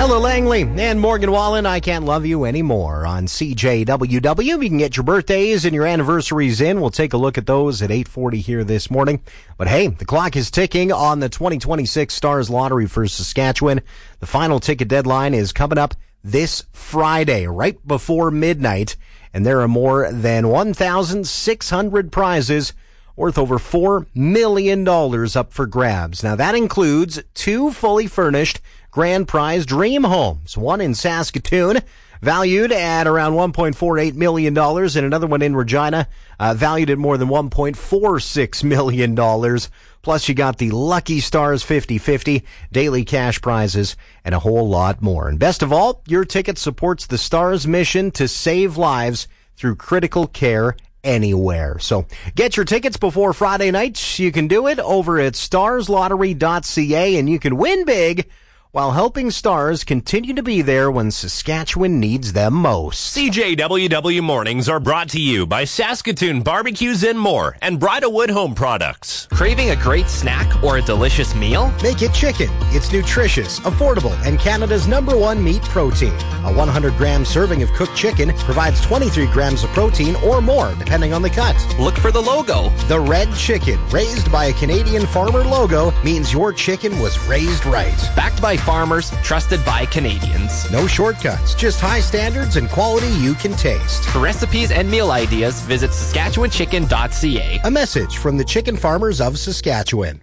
Hello, Langley and Morgan Wallen. I Can't Love You Anymore on CJWW. You can get your birthdays and your anniversaries in. We'll take a look at those at 8:40 here this morning. But hey, the clock is ticking on the 2026 Stars Lottery for Saskatchewan. The final ticket deadline is coming up this Friday, right before midnight. And there are more than 1,600 prizes worth over $4 million up for grabs. Now, that includes 2 fully furnished grand prize dream homes, one in Saskatoon, valued at around $1.48 million, and another one in Regina, valued at more than $1.46 million. Plus, you got the Lucky Stars 50-50, daily cash prizes, and a whole lot more. And best of all, your ticket supports the Stars' mission to save lives through critical care anywhere. So get your tickets before Friday night. You can do it over at starslottery.ca, and you can win big while helping Stars continue to be there when Saskatchewan needs them most. CJWW Mornings are brought to you by Saskatoon Barbecues and More and Bridalwood Home Products. Craving a great snack or a delicious meal? Make it chicken. It's nutritious, affordable, and Canada's #1 meat protein. A 100-gram serving of cooked chicken provides 23 grams of protein or more, depending on the cut. Look for the logo. The red chicken, raised by a Canadian farmer logo, means your chicken was raised right. Backed by farmers, trusted by Canadians. No shortcuts, just high standards and quality you can taste. For recipes and meal ideas, visit SaskatchewanChicken.ca. A message from the chicken farmers of Saskatchewan.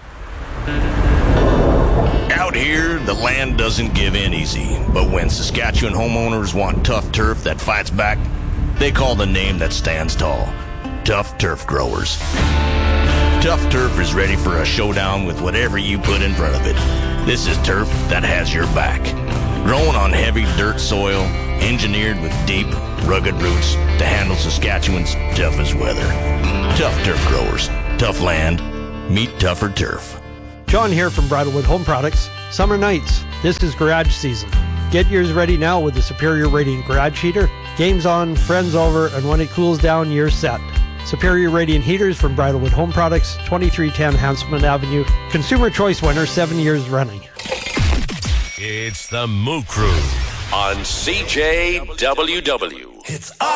Out here, the land doesn't give in easy, but when Saskatchewan homeowners want tough turf that fights back, they call the name that stands tall: Tough Turf Growers. Tough Turf is ready for a showdown with whatever you put in front of it. This is turf that has your back. Grown on heavy dirt soil, engineered with deep, rugged roots to handle Saskatchewan's toughest weather. Tough Turf Growers. Tough land. Meet tougher turf. John here from Bridalwood Home Products. Summer nights. This is garage season. Get yours ready now with the Superior Radiant Garage Heater. Game's on, friends over, and when it cools down, you're set. Superior Radiant Heaters from Bridalwood Home Products, 2310 Hanselman Avenue. Consumer Choice winner 7 years running. It's the Moo Crew on CJWW. It's